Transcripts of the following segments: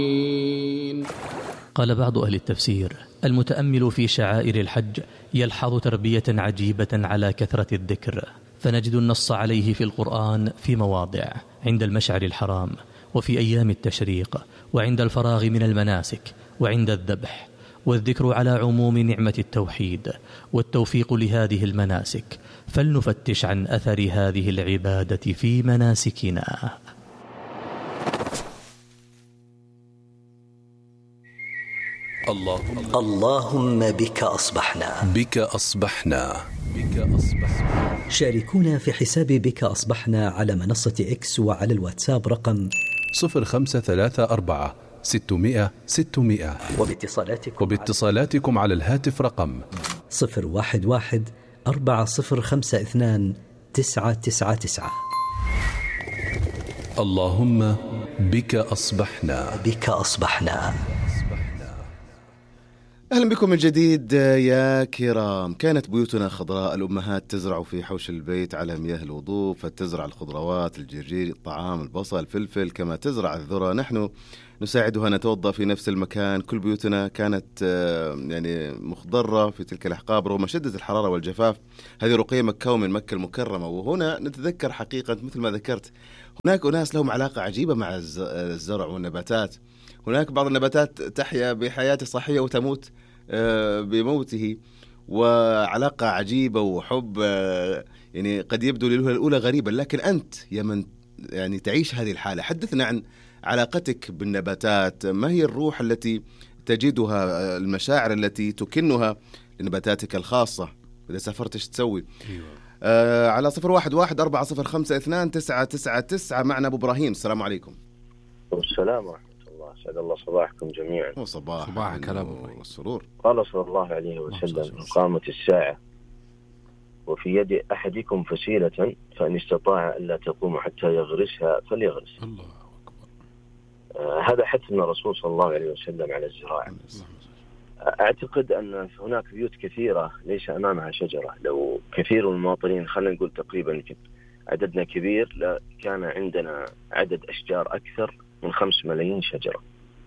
قال بعض أهل التفسير: المتأمل في شعائر الحج يلحظ تربية عجيبة على كثرة الذكر، فنجد النص عليه في القرآن في مواضع: عند المشعر الحرام، وفي أيام التشريق، وعند الفراغ من المناسك، وعند الذبح، والذكر على عموم نعمة التوحيد والتوفيق لهذه المناسك. فلنفتش عن أثر هذه العبادة في مناسكنا. اللهم بك أصبحنا. بك أصبحنا. بك أصبحنا. شاركونا في حساب بك أصبحنا على منصة إكس وعلى الواتساب رقم 0534 600 600، وباتصالاتكم على الهاتف رقم 011 4052 999. اللهم بك أصبحنا. بك أصبحنا. أهلا بكم من جديد يا كرام. كانت بيوتنا خضراء، الأمهات تزرع في حوش البيت على مياه الوضوء، فتزرع الخضروات، الجرجير، الطعام، البصل، الفلفل، كما تزرع الذرة. نحن نساعدها نتوضأ في نفس المكان. كل بيوتنا كانت يعني مخضرة في تلك الأحقاب رغم شدة الحرارة والجفاف. هذه رقية مكة من مكة المكرمة. وهنا نتذكر حقيقة مثل ما ذكرت، هناك أناس لهم علاقة عجيبة مع الزرع والنباتات. هناك بعض النباتات تحيا بحياة صحية وتموت بموته، وعلاقة عجيبة وحب يعني قد يبدو للوهلة الأولى غريبا، لكن أنت يا من يعني تعيش هذه الحالة، حدثنا عن علاقتك بالنباتات. ما هي الروح التي تجدها، المشاعر التي تكنها لنباتاتك الخاصة؟ إذا سافرت ايش تسوي؟ على 011 405 2 999 معنا أبو إبراهيم. السلام عليكم. والسلام ورحمة الله. سعد الله صباحكم جميعا. صباحك والسرور. قال صلى الله عليه وسلم: قامت الساعة وفي يد أحدكم فسيلة فإن استطاع ألا تقوم حتى يغرسها فليغرس. الله أكبر. هذا حث من الرسول صلى الله عليه وسلم على الزراعة. أعتقد أن هناك بيوت كثيرة ليس أمامها شجرة. لو كثير من المواطنين، خلينا نقول تقريبا عددنا كبير، لا كان عندنا عدد أشجار أكثر من 5 ملايين شجرة.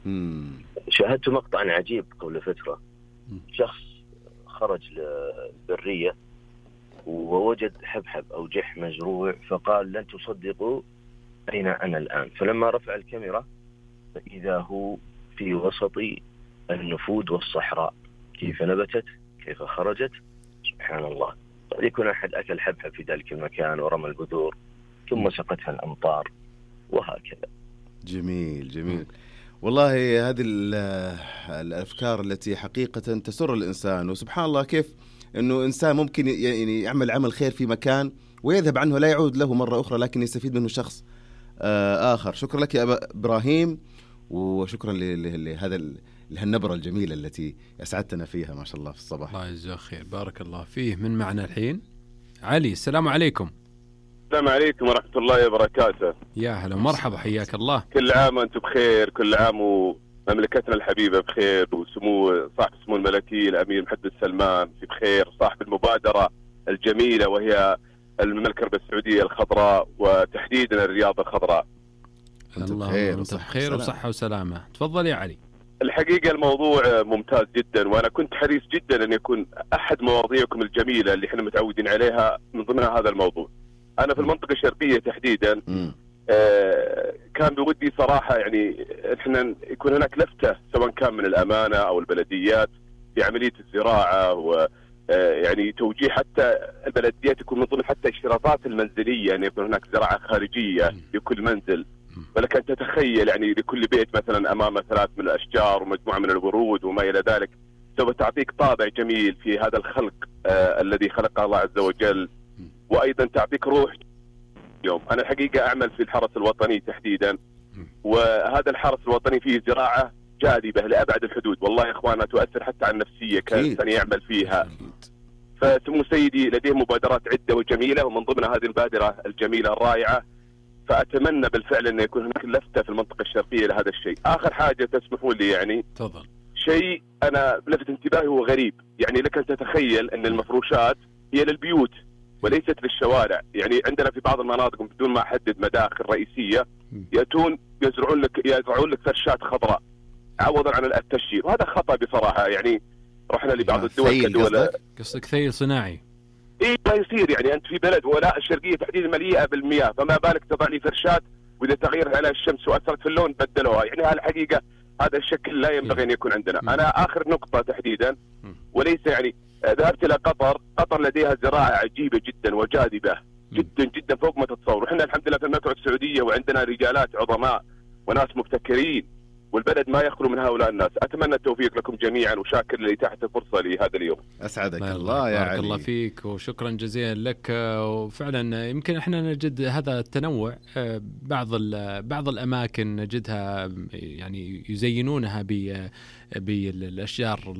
شاهدت مقطعا عجيب قبل فترة. شخص خرج للبرية ووجد حبحب أو جح مزروع، فقال: لن تصدقوا أين أنا الآن. فلما رفع الكاميرا فإذا هو في وسط النفود والصحراء. كيف نبتت، كيف خرجت، سبحان الله. قد يكون أحد أكل حبحب في ذلك المكان ورمى البذور ثم سقتها الأمطار، وهكذا. جميل. والله هذه الأفكار التي حقيقة تسر الإنسان. وسبحان الله كيف أنه إنسان ممكن يعني يعمل عمل خير في مكان ويذهب عنه، لا يعود له مرة أخرى، لكن يستفيد منه شخص آخر. شكرا لك يا أبا إبراهيم، وشكرا لهذا النبرة الجميلة التي أسعدتنا فيها ما شاء الله في الصباح. الله يجزاه خير، بارك الله فيه. من معنا الحين علي. السلام عليكم. السلام عليكم ورحمة الله وبركاته. يا هلا ومرحبا، حياك الله. كل عام وأنتم بخير، كل عام ومملكتنا الحبيبة بخير، وسمو صاحب السمو الملكي الأمير محمد بن في بخير، صاحب المبادرة الجميلة وهي المملكة السعودية الخضراء وتحديدا الرياض الخضراء. الله بخير وصحة وسلامة. تفضل يا علي. الحقيقة الموضوع ممتاز جدا، وأنا كنت حريص جدا أن يكون أحد مواضيعكم الجميلة اللي احنا متعودين عليها من ضمنها هذا الموضوع. أنا في المنطقة الشرقية تحديدا كان بودي صراحة يعني احنا يكون هناك لفتة، سواء كان من الأمانة أو البلديات في عملية الزراعة، ويعني توجيه حتى البلديات يكون من ضمن حتى الاشتراطات المنزلية، يعني يكون هناك زراعة خارجية لكل منزل. ولك أن تتخيل يعني لكل بيت مثلا أمامه 3 من الأشجار ومجموعة من الورود وما إلى ذلك، سوف تعطيك طابع جميل في هذا الخلق الذي خلقه الله عز وجل، وأيضا تعطيك روح. اليوم أنا الحقيقة أعمل في الحرس الوطني تحديدا، وهذا الحرس الوطني فيه زراعة جاذبة لأبعد الحدود. والله يا إخوانا تؤثر حتى على النفسية كان يعمل فيها. فسمو سيدي لديه مبادرات عدة وجميلة، ومن ضمن هذه المبادرة الجميلة الرائعة، فأتمنى بالفعل أن يكون هناك لفتة في المنطقة الشرقية لهذا الشيء. آخر حاجة تسمحوا لي يعني تفضل. شيء أنا لفت انتباهي وغريب، يعني لك أن تتخيل أن المفروشات هي للبيوت وليست للشوارع. يعني عندنا في بعض المناطق بدون ما أحدد مداخل رئيسية يأتون يزرعون لك فرشات خضراء عوضا عن التشجير، وهذا خطأ بصراحة. يعني رحنا لبعض الدول كدول. قصدك ثيل صناعي؟ إيه ما يصير، يعني أنت في بلد ولا الشرقية تحديدا مليئة بالمياه، فما بالك تضع لي فرشات وإذا تغيرت على الشمس وأثرت في اللون بدلوها. يعني الحقيقة هذا الشكل لا ينبغي أن يكون عندنا. أنا آخر نقطة تحديدا، وليس يعني ذهبت إلى قطر. قطر لديها زراعة عجيبة جدا وجاذبة جدا جدا فوق ما تتصور. وإحنا الحمد لله في المملكة السعودية وعندنا رجالات عظماء وناس مبتكرين، والبلد ما يخلو من هؤلاء الناس. أتمنى التوفيق لكم جميعا، وشاكر لإتاحة الفرصة لهذا اليوم. أسعدك الله يا علي. بارك الله فيك وشكرا جزيلا لك. وفعلا يمكن احنا نجد هذا التنوع. بعض الأماكن نجدها يعني يزينونها بالأشجار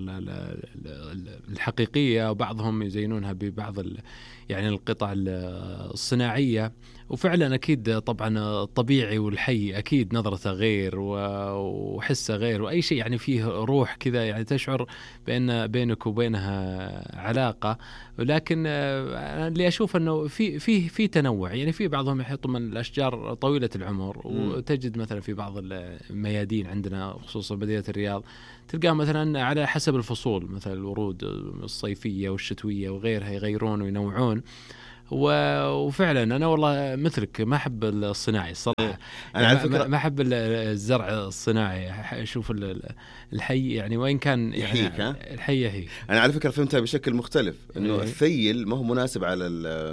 الحقيقية، وبعضهم يزينونها ببعض يعني القطع الصناعية. وفعلا أكيد طبعا الطبيعي والحي أكيد نظرته غير وحسه غير، وأي شيء يعني فيه روح كذا، يعني تشعر بأن بينك وبينها علاقة. ولكن اللي أشوف أنه في تنوع، يعني في بعضهم يحطوا من الأشجار طويلة العمر، وتجد مثلا في بعض الميادين عندنا خصوصا مدينة الرياض تلقاه مثلا على حسب الفصول، مثلا الورود الصيفية والشتوية وغيرها يغيرون وينوعون. وفعلا أنا والله مثلك ما أحب الصناعي الصراحة. أنا على فكرة ما أحب الزرع الصناعي، أشوف الحي يعني وين كان يعني الحي. أنا على فكرة فهمتها بشكل مختلف، إنه الثيل ما هو مناسب على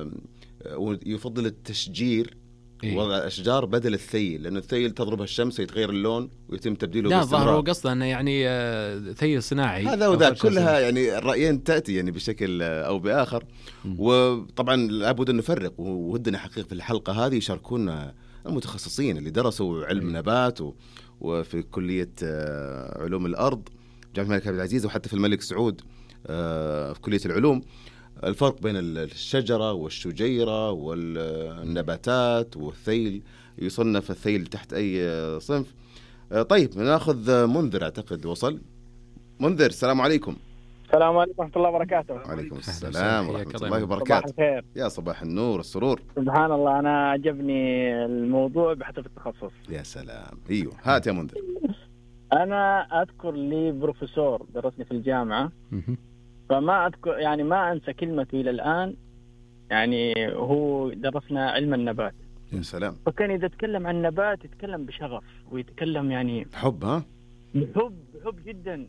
يفضل التشجير، وضع أشجار بدل الثيل، لأن الثيل تضربها الشمس ويتغير اللون ويتم تبديله باستمرار. لا، ظهر قصده أنه يعني ثيل صناعي هذا وذاك كلها يعني الرأيين تأتي يعني بشكل أو بآخر. وطبعا لابد أن نفرق، وودنا حقيقة في الحلقة هذه يشاركونا المتخصصين اللي درسوا علم نبات وفي كلية علوم الأرض جامعة الملك عبد العزيز، وحتى في الملك سعود في كلية العلوم، الفرق بين الشجرة والشجيرة والنباتات والثيل. يصنف الثيل تحت أي صنف. طيب نأخذ منذر، أعتقد وصل. منذر، السلام عليكم. السلام عليكم ورحمة الله وبركاته. وعليكم السلام ورحمة الله وبركاته. صباح الخير. يا صباح النور والسرور. سبحان الله، أنا عجبني الموضوع بحسب التخصص. يا سلام. أيوه، هات يا منذر. أنا أذكر لي بروفيسور درسني في الجامعة، فما أذكر يعني ما أنسى كلمته إلى الآن. يعني هو درسنا علم النبات. يا سلام. فكان إذا يتكلم عن النبات يتكلم بشغف ويتكلم يعني بحب بحب جدا.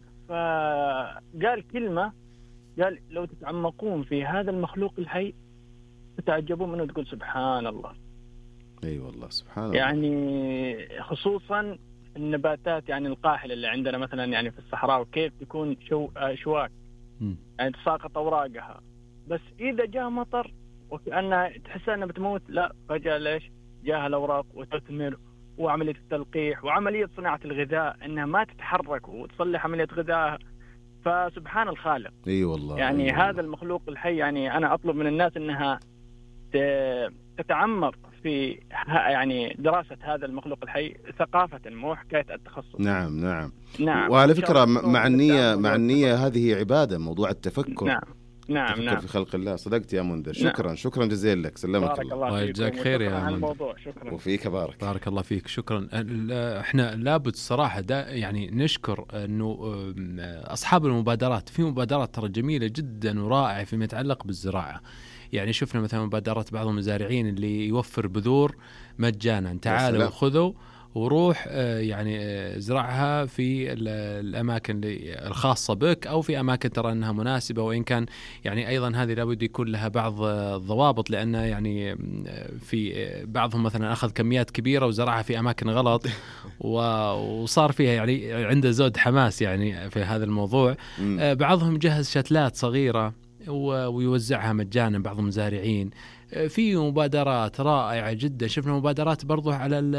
فقال كلمة، قال لو تتعمقون في هذا المخلوق الحي تتعجبون منه، تقول سبحان الله. أي والله سبحان الله. يعني خصوصا النباتات يعني القاحلة اللي عندنا مثلا يعني في الصحراء، وكيف تكون شواك يعني تساقط أوراقها، بس إذا جاء مطر وكأنها تحسها أنها بتموت، لا فجأة ليش جاءها الأوراق وتثمر، وعملية التلقيح وعملية صناعة الغذاء أنها ما تتحرك وتصلح عملية غذائها. فسبحان الخالق. أي والله. يعني هذا المخلوق الحي، يعني أنا أطلب من الناس أنها تتعمق في يعني دراسة هذا المخلوق الحي ثقافة، مو حكاية التخصص. نعم. وعلى فكرة مع النية هذه عبادة، موضوع التفكر. نعم. في خلق الله. صدقت يا منذر. شكرا جزيلا لك. سلمك الله ويجزاك خير يا منذر. شكرا. وفيك بارك الله فيك. شكرا. احنا لابد الصراحة يعني نشكر انه اصحاب المبادرات، في مبادرات ترى جميلة جدا ورائعة فيما يتعلق بالزراعة. يعني شفنا مثلا مبادرات بعض المزارعين اللي يوفر بذور مجانا، تعالوا خذوا وروح يعني زرعها في الأماكن الخاصة بك أو في أماكن ترى أنها مناسبة. وإن كان يعني أيضا هذه لابد يكون لها بعض الضوابط، لأن يعني في بعضهم مثلا أخذ كميات كبيرة وزرعها في أماكن غلط وصار فيها يعني عنده زود حماس يعني في هذا الموضوع. بعضهم جهز شتلات صغيرة ويوزعها مجانا بعض المزارعين. في مبادرات رائعة جدا. شفنا مبادرات برضو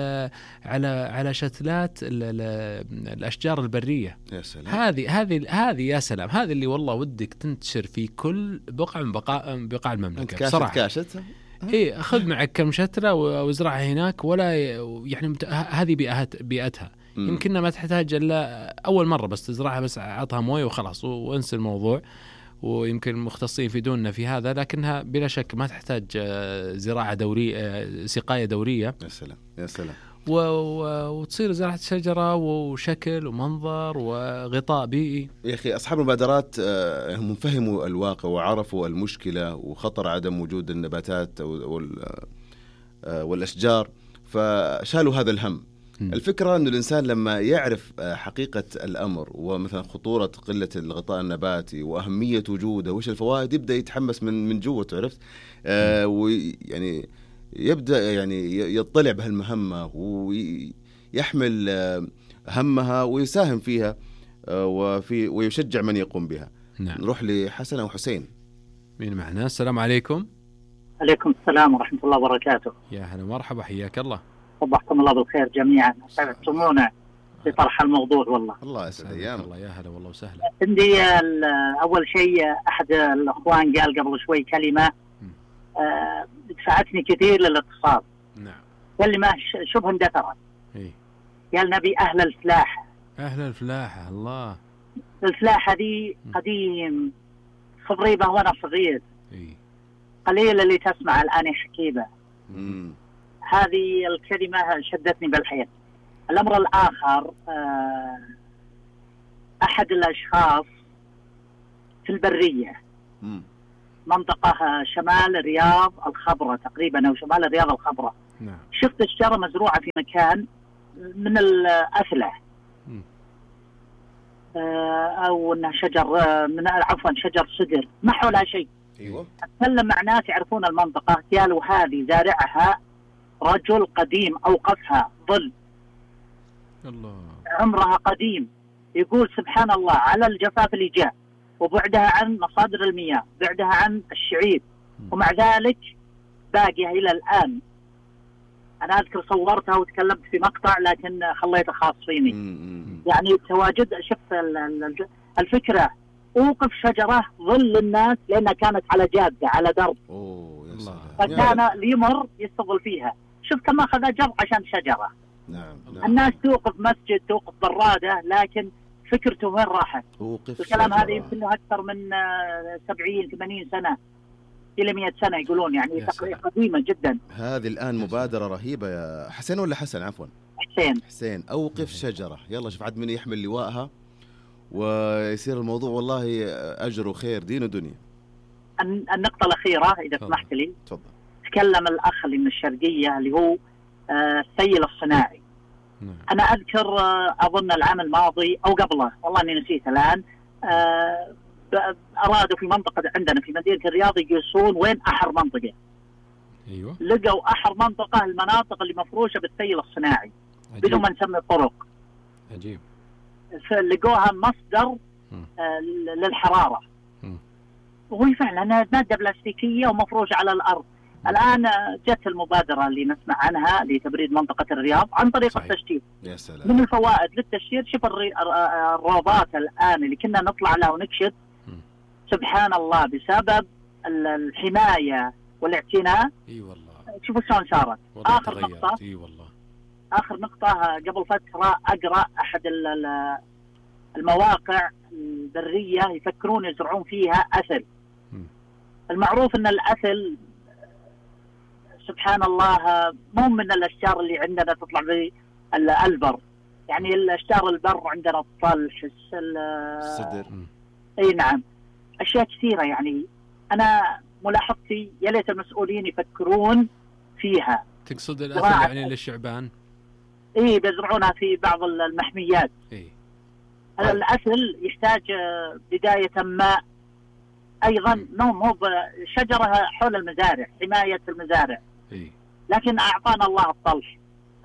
على شتلات الأشجار البرية. يا سلام. هذه يا سلام، هذه اللي والله ودك تنتشر في كل بقعة من بقاع المملكة بصراحة. كاشتها إيه، أخذ معك كم شتلة وازرعها هناك، ولا يعني هذه بيئتها. يمكننا ما تحتاج إلا أول مرة بس تزرعها، بس عطها موية وخلاص وانسى الموضوع. ويمكن مختصين يفيدوننا في هذا، لكنها بلا شك ما تحتاج زراعة دورية، سقاية دورية. يا سلام. وتصير زراعة شجرة وشكل ومنظر وغطاء بيئي. يا أخي أصحاب المبادرات هم فهموا الواقع وعرفوا المشكلة وخطر عدم وجود النباتات والأشجار، فشالوا هذا الهم. الفكرة أن الإنسان لما يعرف حقيقة الأمر ومثلا خطورة قلة الغطاء النباتي وأهمية وجوده وش الفوائد، يبدأ يتحمس من جوه، عرفت؟ ويعني يبدأ يعني يطلع بهالمهمة ويحمل همها ويساهم فيها ويشجع من يقوم بها. نعم. نروح لحسن أو حسين. مين معنا؟ السلام عليكم. عليكم السلام ورحمة الله وبركاته. يا هلا مرحبا، حياك الله. صبحكم الله بالخير جميعا، سعدتمونا بطرح الموضوع. والله الله يسعد ايامك. الله، يا هلا والله وسهلا. عندي اول شيء احد الاخوان قال قبل شوي كلمه دفعتني كثير للاتصال. نعم. كلمه شبه اندثرت. قال نبي اهل الفلاحه. اهل الفلاحه. الله. الفلاحه دي قديم، صغيبه وانا صغير. قليل اللي تسمع الان يحكي به. هذه الكلمة شدتني بالحيل. الأمر الآخر، أحد الأشخاص في البرية، منطقة شمال الرياض الخضراء تقريبا، أو شمال الرياض الخضراء. نعم. شفت الشجرة مزروعة في مكان من الأثلة، أو أنها شجر شجر سدر، ما حولها شيء. أيوة. أتكلم مع ناس يعرفون المنطقة، قالوا هذه زارعها رجل قديم أوقفها ظل. الله. عمرها قديم. يقول سبحان الله على الجفاف اللي جاء وبعدها عن مصادر المياه، بعدها عن الشعيب، ومع ذلك باقية إلى الآن. أنا أذكر صورتها وتكلمت في مقطع لكن خليته خاص فيني. يعني تواجد، شفت الفكرة، أوقف شجرة ظل الناس لأنها كانت على جادة على درب. فكان ليمر يستظل فيها. شوف كم أخذ جر عشان شجرة. نعم. الناس توقف مسجد، توقف برادة، لكن فكرته وين راحت؟ الكلام هذا يمكن له أكثر من 70-80 سنة إلى 100 سنة يقولون، يعني قديمة جدا. هذه الآن مبادرة رهيبة يا حسين، ولا حسن عفوا؟ حسين. أوقف شجرة. يلا شوف عاد من يحمل لواءها ويصير الموضوع والله أجر وخير دين ودنيا. النقطة الأخيرة إذا سمحت لي. تفضل. تكلم الأخ اللي من الشرقية اللي هو السيل الصناعي. أنا أذكر أظن العام الماضي أو قبله، والله إني نسيت الآن، أرادوا في منطقة عندنا في مدينة الرياض يقيسون وين أحر منطقة. أيوة. لقوا أحر منطقة المناطق اللي مفروشة بالسيل الصناعي بدون ما نسمي الطرق. عجيب. فلقوها مصدر للحرارة. وهي فعلا مادة بلاستيكية ومفروشة على الأرض. الآن جت المبادرة اللي نسمع عنها لتبريد منطقة الرياض عن طريق التشتيت. يا سلام. من الفوائد للتشتيت، شوف الروضات الآن اللي كنا نطلع لها ونكشف، سبحان الله بسبب الحماية والاعتناء. اي والله. شوفوا شلون صارت. آخر نقطة. اي والله. آخر نقطة، قبل فترة أقرأ أحد المواقع البرية يفكرون يزرعون فيها أثل. المعروف أن الأثل سبحان الله مو من الأشجار اللي عندنا تطلع بالبر، يعني الأشجار البر عندنا الطلح، الصدر. أي نعم، أشياء كثيرة. يعني أنا ملاحظتي يا ليت المسؤولين يفكرون فيها. تقصد الأثل يعني للشعبان؟ إيه، بيزرعونها في بعض المحميات. إيه. الأثل يحتاج بداية ماء أيضا، مو شجرة حول المزارع، حماية المزارع. إيه. لكن أعطانا الله الطلح،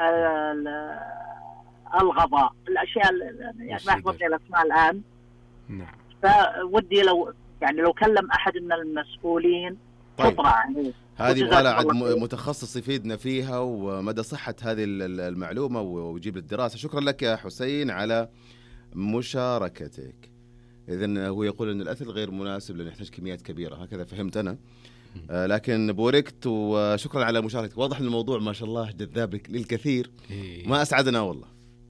الغضاء، الأشياء يعني ما أحفظ الأسماء الآن. نعم. فودي لو كلم أحد من المسؤولين. طيب. يعني هذه يبغى عاد متخصص يفيدنا فيها ومدى صحة هذه المعلومة ويجيب الدراسة. شكرا لك يا حسين على مشاركتك. إذن هو يقول أن الأثل غير مناسب لأنه يحتاج كميات كبيرة، هكذا فهمت أنا. لكن بوركت وشكرا على مشاركتك. واضح الموضوع ما شاء الله جذاب للكثير. ما أسعدنا والله.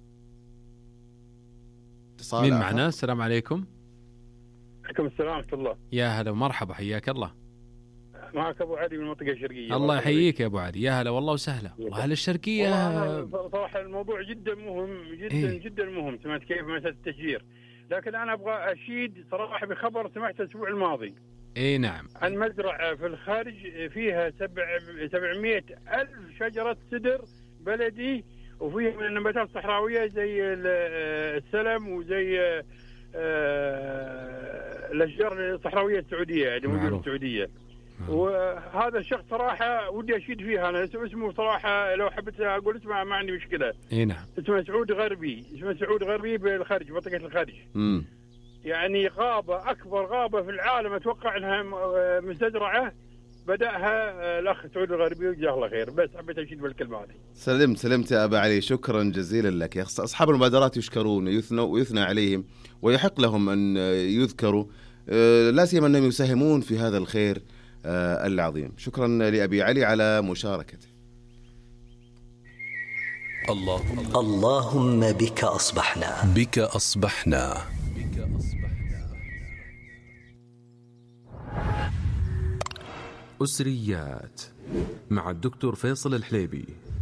مين معنا؟ السلام عليكم. عليكم السلام ورحمة الله. يا هلا ومرحبا، حياك الله. معك أبو علي من المنطقة الشرقية. الله يحييك يا أبو علي، يا هلا والله وسهلا. والله أهل الشرقية صراحة الموضوع جدا مهم جدا جدا مهم. سمعت كيف مسألة التشجير، لكن أنا أبغى أشيد صراحة بخبر سمعته الأسبوع الماضي. اي نعم. عن مزرعة في الخارج فيها 700 ألف شجرة سدر بلدي، وفيها من النباتات الصحراوية زي السلم وزي الأشجار الصحراوية السعودية يعني موجودة السعودية. وهذا الشخص صراحة ودي أشيد فيها أنا، اسمه صراحة لو حبيت أقول اسمه ما عندي مشكلة. اي نعم. اسمه سعود غربي بالخارج، منطقة الخارج. يعني غابة، أكبر غابة في العالم أتوقع أنها مستزرعة، بدأها الأخ سعود الغربي وجزاه الله خير. بس حبيت أشيد بالكلمة هذه. سلمت يا أبا علي، شكرا جزيلا لك يا أخي. أصحاب المبادرات يشكرون ويثنى عليهم ويحق لهم أن يذكروا، لا سيما أنهم يساهمون في هذا الخير العظيم. شكرا لأبي علي على مشاركته. اللهم بك أصبحنا. بك أصبحنا. أسريات مع الدكتور فيصل الحليبي.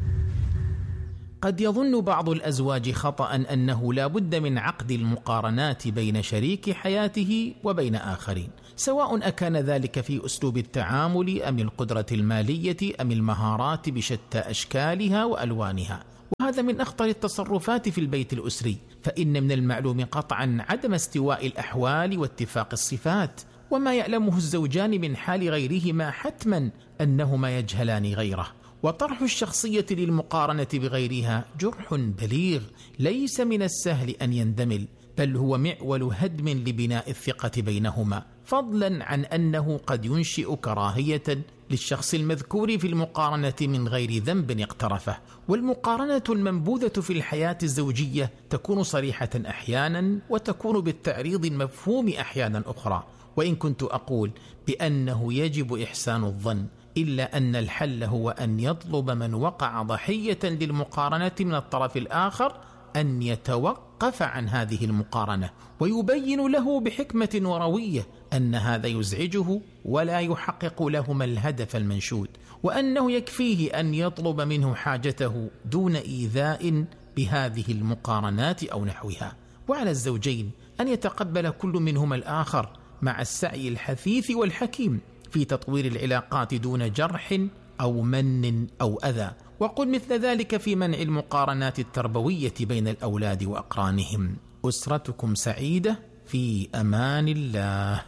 قد يظن بعض الأزواج خطأ أنه لا بد من عقد المقارنات بين شريك حياته وبين آخرين، سواء أكان ذلك في أسلوب التعامل أم القدرة المالية أم المهارات بشتى أشكالها وألوانها. وهذا من أخطر التصرفات في البيت الأسري، فإن من المعلوم قطعا عدم استواء الأحوال واتفاق الصفات، وما يعلمه الزوجان من حال غيرهما حتما أنهما يجهلان غيره. وطرح الشخصية للمقارنة بغيرها جرح بليغ ليس من السهل أن يندمل، بل هو معول هدم لبناء الثقة بينهما، فضلا عن أنه قد ينشئ كراهية للشخص المذكور في المقارنة من غير ذنب اقترفه. والمقارنة المنبوذة في الحياة الزوجية تكون صريحة أحيانا، وتكون بالتعريض المفهوم أحيانا أخرى. وإن كنت أقول بأنه يجب إحسان الظن، إلا أن الحل هو أن يطلب من وقع ضحية للمقارنة من الطرف الآخر أن يتوقف عن هذه المقارنة، ويبين له بحكمة وروية أن هذا يزعجه ولا يحقق لهما الهدف المنشود، وأنه يكفيه أن يطلب منه حاجته دون إيذاء بهذه المقارنات أو نحوها. وعلى الزوجين أن يتقبل كل منهما الآخر مع السعي الحثيث والحكيم في تطوير العلاقات دون جرح أو من أو أذى. وقل مثل ذلك في منع المقارنات التربوية بين الأولاد وأقرانهم. أسرتكم سعيدة في أمان الله.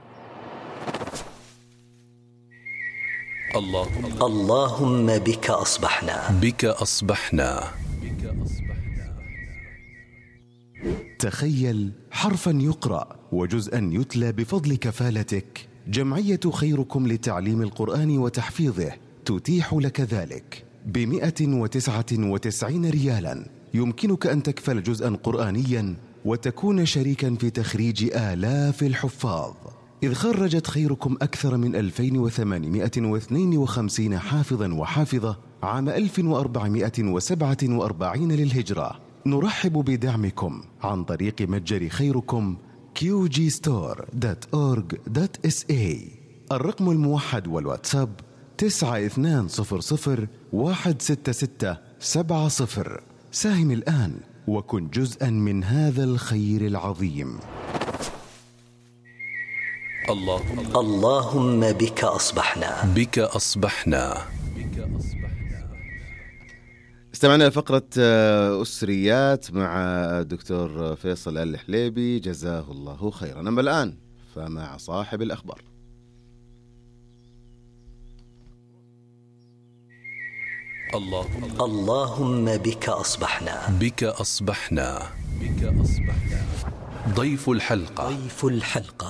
اللهم بك أصبحنا. بك أصبحنا. تخيل حرفا يقرأ وجزءا يتلى بفضل كفالتك. جمعية خيركم لتعليم القرآن وتحفيظه تتيح لك ذلك ب199 ريالا. يمكنك أن تكفل جزءا قرآنيا وتكون شريكا في تخريج آلاف الحفاظ، إذ خرجت خيركم أكثر من 2852 حافظا وحافظة عام 1447 للهجرة. نرحب بدعمكم عن طريق متجر خيركم qgstore.org.sa. الرقم الموحد والواتساب 9200166770. ساهم الآن وكن جزءا من هذا الخير العظيم. اللهم بك أصبحنا. بك أصبحنا. استمعنا لفقرة أسريات مع الدكتور فيصل الحليبي جزاه الله خيرا. أما الآن فمع صاحب الأخبار. اللهم بك أصبحنا. بك أصبحنا. بك أصبحنا. ضيف الحلقة. ضيف الحلقة.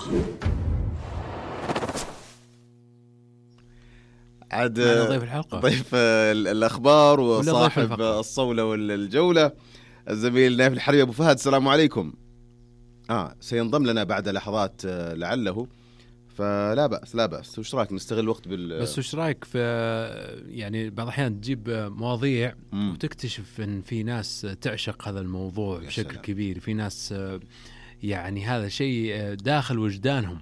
عاد ضيف الحلقة، ضيف الأخبار وصاحب الصولة والجولة الزميل نايف الحربي أبو فهد. السلام عليكم. سينضم لنا بعد لحظات لعله، فلا بأس لا بأس. وش رأيك نستغل الوقت بس وش رأيك في يعني بعض الأحيان تجيب مواضيع وتكتشف أن في ناس تعشق هذا الموضوع بشكل كبير، في ناس يعني هذا شيء داخل وجدانهم،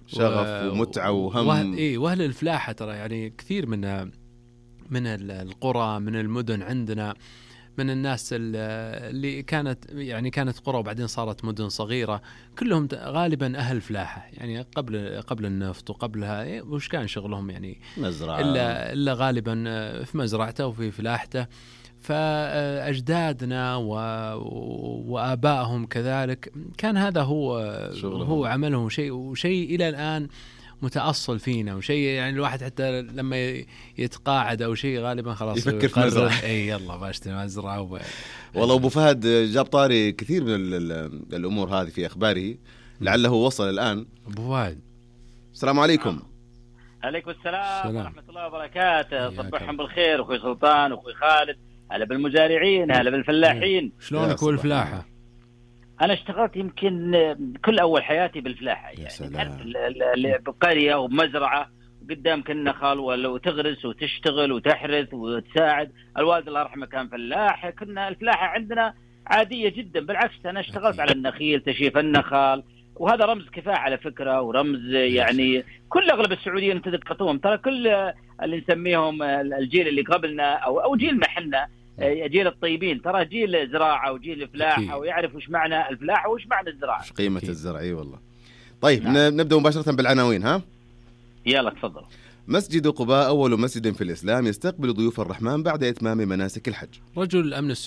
شغف ومتعة وهم. وأهل الفلاحة ترى يعني كثير من القرى، من المدن عندنا، من الناس اللي كانت قرى وبعدين صارت مدن صغيرة، كلهم غالبا أهل فلاحة. يعني قبل النفط وقبلها وش كان شغلهم؟ يعني مزرعة، إلا غالبا في مزرعته وفي فلاحته. فأجدادنا وآبائهم كذلك كان هذا هو عملهم، وشيء إلى الآن متأصل فينا، وشيء يعني الواحد حتى لما يتقاعد أو شيء غالبا خلاص يفكر في مزرعة. يلا باشتري مزرعة والله أبو فهد جاب طاري كثير من الأمور هذه في أخباره، لعله وصل الآن. أبو فهد، السلام عليكم. عليكم السلام ورحمة الله وبركاته. صبحهم بالخير أخوي سلطان وأخوي خالد. هلا بالمزارعين، هلا بالفلاحين. شلونك والفلاحة؟ أنا اشتغلت يمكن كل أول حياتي بالفلاحة، يعني بقرية وبمزرعة قدامك النخل، ولو تغرس وتشتغل وتحرث وتساعد. الوالد الله يرحمه كان فلاح. كنا الفلاحة عندنا عادية جدا، بالعكس أنا اشتغلت على النخيل، تشييف النخل، وهذا رمز كفاح على فكرة، ورمز يعني كل أغلب السعوديين أنت ذكرتهم، ترى كل اللي نسميهم الجيل اللي قبلنا أو جيل محلنا، جيل الطيبين، ترى جيل زراعة وجيل فلاحة، ويعرف وش معنى الفلاحة وش معنى الزراعة، وش قيمة الزرع. والله طيب نبدأ مباشرة بالعناوين. ها يلا تفضل. مسجد قباء أول مسجد في الإسلام يستقبل ضيوف الرحمن بعد إتمام مناسك الحج. رجل الأمن